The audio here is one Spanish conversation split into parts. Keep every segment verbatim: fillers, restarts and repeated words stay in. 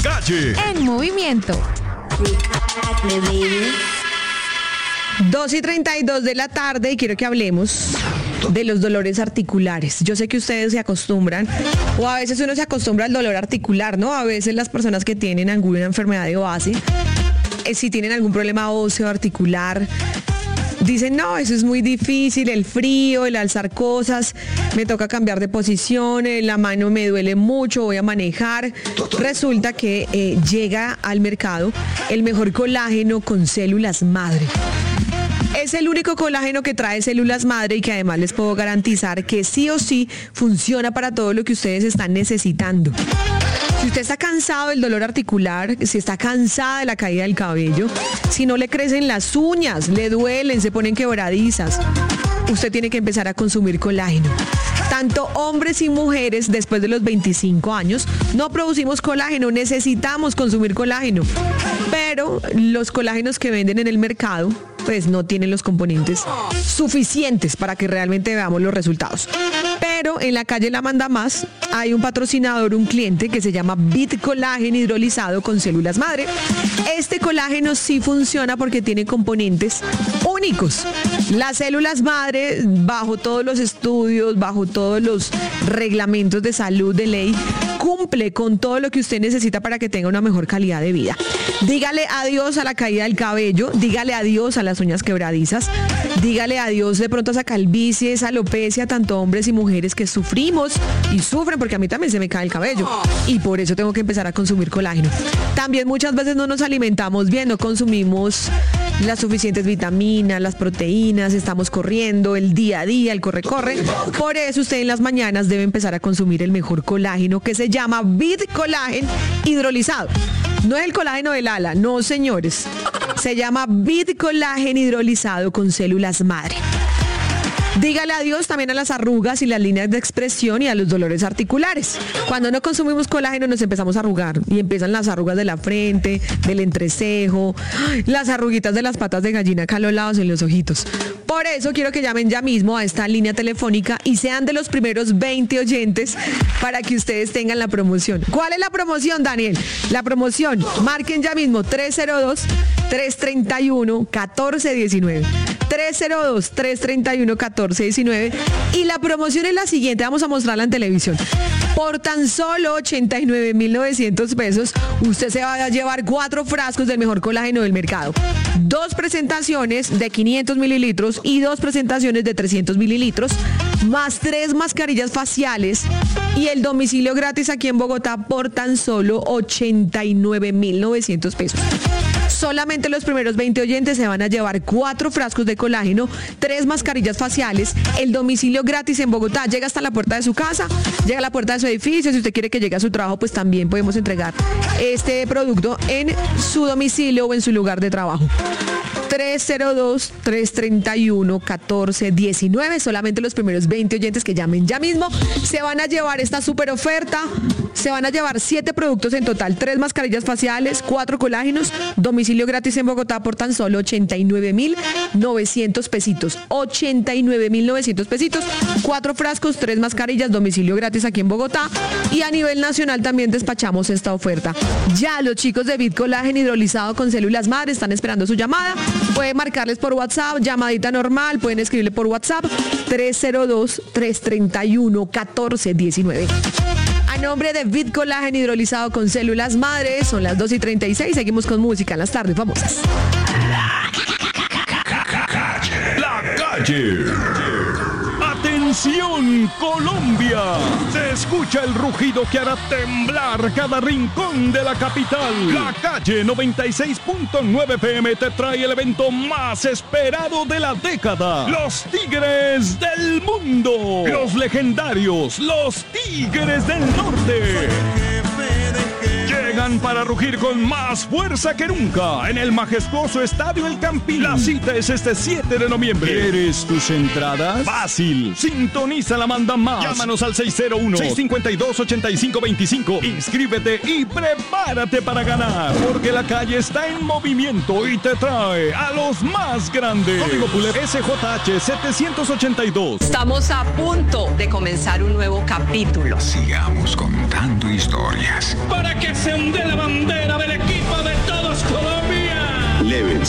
Calle en movimiento. dos y treinta y dos de la tarde y quiero que hablemos de los dolores articulares. Yo sé que ustedes se acostumbran, o a veces uno se acostumbra al dolor articular, ¿no? A veces las personas que tienen alguna enfermedad de base, eh, si tienen algún problema óseo articular, dicen, no, eso es muy difícil, el frío, el alzar cosas, me toca cambiar de posición, la mano me duele mucho, voy a manejar. Resulta que eh, llega al mercado el mejor colágeno con células madre. Es el único colágeno que trae células madre y que además les puedo garantizar que sí o sí funciona para todo lo que ustedes están necesitando. Si usted está cansado del dolor articular, si está cansada de la caída del cabello, si no le crecen las uñas, le duelen, se ponen quebradizas, usted tiene que empezar a consumir colágeno. Tanto hombres y mujeres después de los veinticinco años no producimos colágeno, necesitamos consumir colágeno. Pero los colágenos que venden en el mercado pues no tienen los componentes suficientes para que realmente veamos los resultados. Pero en la calle La Manda Más hay un patrocinador, un cliente que se llama Bit Colágeno hidrolizado con células madre. Este colágeno sí funciona porque tiene componentes únicos. Las células madre, bajo todos los estudios, bajo todos los reglamentos de salud de ley, cumple con todo lo que usted necesita para que tenga una mejor calidad de vida. Dígale adiós a la caída del cabello, dígale adiós a las uñas quebradizas, dígale adiós de pronto a esa calvicie, esa alopecia, tanto hombres y mujeres que sufrimos y sufren, porque a mí también se me cae el cabello y por eso tengo que empezar a consumir colágeno. También muchas veces no nos alimentamos bien, no consumimos las suficientes vitaminas, las proteínas, estamos corriendo el día a día, el corre-corre. Por eso usted en las mañanas debe empezar a consumir el mejor colágeno que se llama Bit Colágeno hidrolizado. No es el colágeno del ala, no señores. Se llama Bit Colágeno hidrolizado con células madre. Dígale adiós también a las arrugas y las líneas de expresión y a los dolores articulares. Cuando no consumimos colágeno nos empezamos a arrugar y empiezan las arrugas de la frente, del entrecejo, las arruguitas de las patas de gallina acá a los lados en los ojitos. Por eso quiero que llamen ya mismo a esta línea telefónica y sean de los primeros veinte oyentes para que ustedes tengan la promoción. ¿Cuál es la promoción, Daniel? La promoción, marquen ya mismo tres cero dos, tres tres uno, uno cuatro uno nueve. tres cero dos, tres tres uno, uno cuatro uno nueve. Y la promoción es la siguiente, vamos a mostrarla en televisión. Por tan solo ochenta y nueve mil novecientos pesos, usted se va a llevar cuatro frascos del mejor colágeno del mercado. Dos presentaciones de quinientos mililitros y dos presentaciones de trescientos mililitros, más tres mascarillas faciales y el domicilio gratis aquí en Bogotá por tan solo ochenta y nueve mil novecientos pesos. Solamente los primeros veinte oyentes se van a llevar cuatro frascos de colágeno, tres mascarillas faciales, el domicilio gratis en Bogotá. Llega hasta la puerta de su casa, llega a la puerta de su edificio. Si usted quiere que llegue a su trabajo, pues también podemos entregar este producto en su domicilio o en su lugar de trabajo. tres cero dos, tres tres uno, uno cuatro uno nueve. Solamente los primeros veinte oyentes que llamen ya mismo se van a llevar esta super oferta. Se van a llevar siete productos en total, tres mascarillas faciales, cuatro colágenos, domicilio gratis en Bogotá por tan solo ochenta y nueve mil novecientos pesitos. ochenta y nueve mil novecientos pesitos, cuatro frascos, tres mascarillas, domicilio gratis aquí en Bogotá. Y a nivel nacional también despachamos esta oferta. Ya los chicos de Bit Colágeno hidrolizado con células madre están esperando su llamada. Pueden marcarles por WhatsApp, llamadita normal, pueden escribirle por WhatsApp tres cero dos, tres tres uno, uno cuatro uno nueve. A nombre de Bit Colágeno hidrolizado con células madre, son las dos y treinta y seis, seguimos con música en las tardes famosas. La calle. ¡Atención, Colombia! Se escucha el rugido que hará temblar cada rincón de la capital. La Calle noventa y seis punto nueve F M te trae el evento más esperado de la década. Los Tigres del Mundo. Los legendarios, los Tigres del Norte. Llegan para rugir con más fuerza que nunca en el majestuoso Estadio El Campín. La cita es este siete de noviembre. ¿Quieres tus entradas? Fácil. Sintoniza La Manda Más. Llámanos al seis cero uno, seis cinco dos, ocho cinco dos cinco. Inscríbete y prepárate para ganar. Porque la calle está en movimiento y te trae a los más grandes. Código Puler S J H setecientos ochenta y dos. Estamos a punto de comenzar un nuevo capítulo. Sigamos contando historias. Para que se hunde la bandera.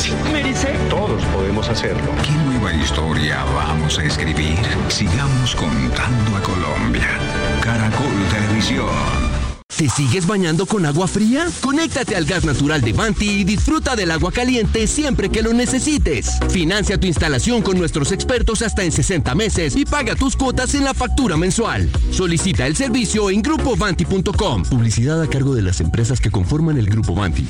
fácil. Merice. Todos podemos hacerlo. ¿Qué nueva historia vamos a escribir? Sigamos contando a Colombia. Caracol Televisión. ¿Te sigues bañando con agua fría? Conéctate al gas natural de Vanti y disfruta del agua caliente siempre que lo necesites. Financia tu instalación con nuestros expertos hasta en sesenta meses y paga tus cuotas en la factura mensual. Solicita el servicio en grupo vanti punto com. Publicidad a cargo de las empresas que conforman el Grupo Vanti.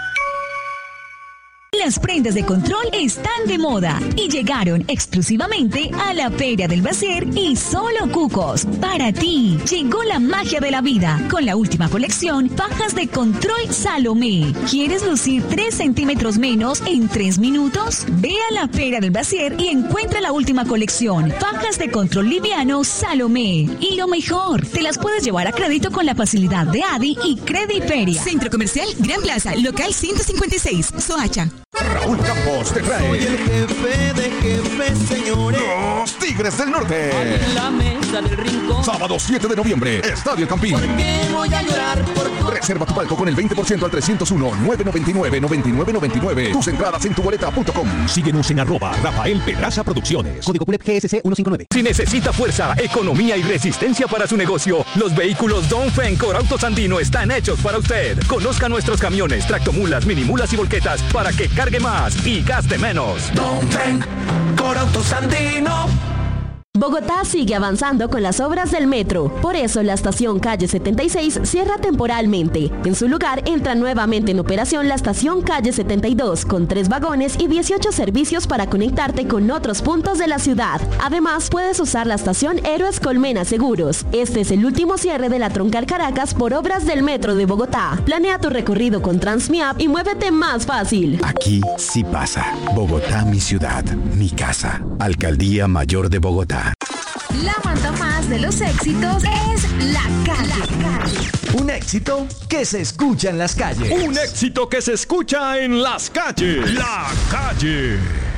Las prendas de control están de moda y llegaron exclusivamente a la Feria del Bacier y Solo Cucos. Para ti, llegó la magia de la vida con la última colección Fajas de Control Salomé. ¿Quieres lucir tres centímetros menos en tres minutos? Ve a la Feria del Bacier y encuentra la última colección Fajas de Control Liviano Salomé. Y lo mejor, te las puedes llevar a crédito con la facilidad de Adi y Crediferia. Centro Comercial Gran Plaza, local ciento cincuenta y seis, Soacha. Raúl Campos te trae. Soy el jefe de jefes, señores. Los Tigres del Norte. En la mesa del rincón. Sábado siete de noviembre, Estadio El Campín. ¿Por qué voy a llorar por tu... Reserva tu palco con el veinte por ciento al trescientos uno, nueve noventa y nueve, noventa y nueve noventa y nueve. Tus entradas en tu boleta punto com. Síguenos en arroba Rafael Pedraza Producciones. Código P U L E P G S C ciento cincuenta y nueve. Si necesita fuerza, economía y resistencia para su negocio, los vehículos Dongfeng Corautos Andino están hechos para usted. Conozca nuestros camiones, tractomulas, minimulas y volquetas para que cargue más y gaste menos. Dongfeng Corautos Andino. Bogotá sigue avanzando con las obras del metro. Por eso la estación Calle setenta y seis cierra temporalmente. En su lugar entra nuevamente en operación la estación Calle setenta y dos con tres vagones y dieciocho servicios para conectarte con otros puntos de la ciudad. Además, puedes usar la estación Héroes Colmena Seguros. Este es el último cierre de la Troncal Caracas por obras del metro de Bogotá. Planea tu recorrido con Transmiap y muévete más fácil. Aquí sí pasa. Bogotá, mi ciudad, mi casa. Alcaldía Mayor de Bogotá. La banda más de los éxitos es La Calle. La Calle. Un éxito que se escucha en las calles. Un éxito que se escucha en las calles. La Calle.